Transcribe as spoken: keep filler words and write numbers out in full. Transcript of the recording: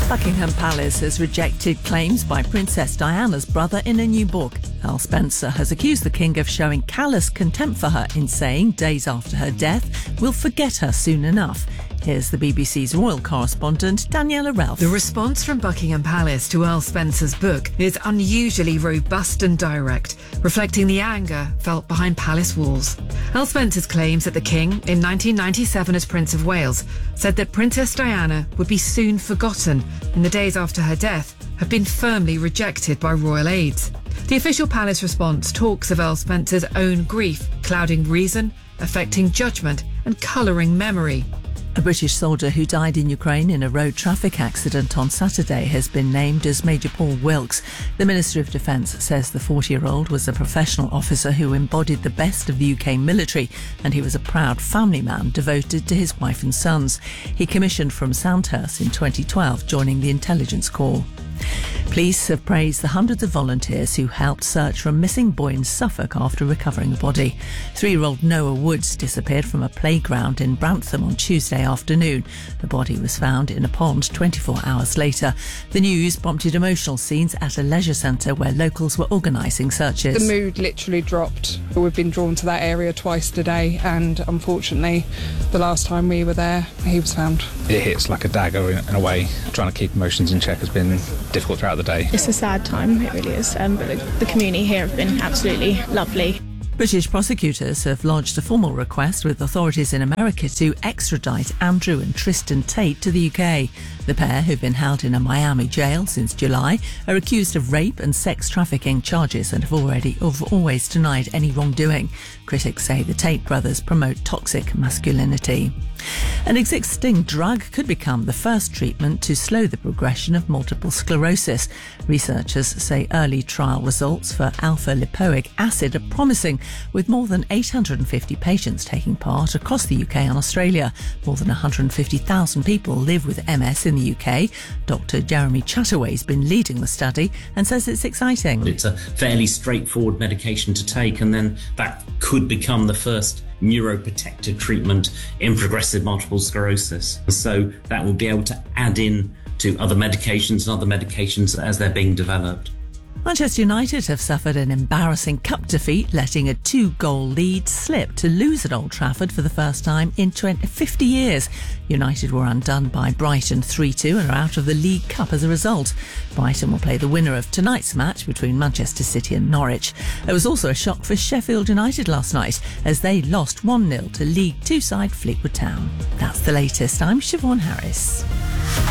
Buckingham Palace has rejected claims by Princess Diana's brother in a new book. Al Spencer has accused the king of showing callous contempt for her in saying days after her death, we'll forget her soon enough. Here's the B B C's royal correspondent, Daniela Ralph. The response from Buckingham Palace to Earl Spencer's book is unusually robust and direct, reflecting the anger felt behind palace walls. Earl Spencer's claims that the king, in nineteen ninety-seven as Prince of Wales, said that Princess Diana would be soon forgotten in the days after her death have been firmly rejected by royal aides. The official palace response talks of Earl Spencer's own grief, clouding reason, affecting judgment and colouring memory. A British soldier who died in Ukraine in a road traffic accident on Saturday has been named as Major Paul Wilkes. The Ministry of Defence says the forty-year-old was a professional officer who embodied the best of the U K military, and he was a proud family man devoted to his wife and sons. He commissioned from Sandhurst in twenty twelve, joining the Intelligence Corps. Police have praised the hundreds of volunteers who helped search for a missing boy in Suffolk after recovering a body. Three-year-old Noah Woods disappeared from a playground in Brantham on Tuesday afternoon. The body was found in a pond twenty-four hours later. The news prompted emotional scenes at a leisure centre where locals were organising searches. The mood literally dropped. We've been drawn to that area twice today, and unfortunately, the last time we were there, he was found. It hits like a dagger in a way. Trying to keep emotions in check has been difficult throughout the day. It's a sad time, it really is, um, but the, the community here have been absolutely lovely. British prosecutors have lodged a formal request with authorities in America to extradite Andrew and Tristan Tate to the U K. The pair, who've been held in a Miami jail since July, are accused of rape and sex trafficking charges and have already have always denied any wrongdoing. Critics say the Tate brothers promote toxic masculinity. An existing drug could become the first treatment to slow the progression of multiple sclerosis. Researchers say early trial results for alpha-lipoic acid are promising, with more than eight hundred fifty patients taking part across the U K and Australia. More than one hundred fifty thousand people live with M S in the U K. Doctor Jeremy Chataway's been leading the study and says it's exciting. It's a fairly straightforward medication to take, and then that could become the first neuroprotective treatment in progressive multiple sclerosis. So that will be able to add in to other medications and other medications as they're being developed. Manchester United have suffered an embarrassing cup defeat, letting a two-goal lead slip to lose at Old Trafford for the first time in fifty years. United were undone by Brighton three two and are out of the League Cup as a result. Brighton will play the winner of tonight's match between Manchester City and Norwich. There was also a shock for Sheffield United last night as they lost one nil to League Two side Fleetwood Town. That's the latest. I'm Siobhan Harris.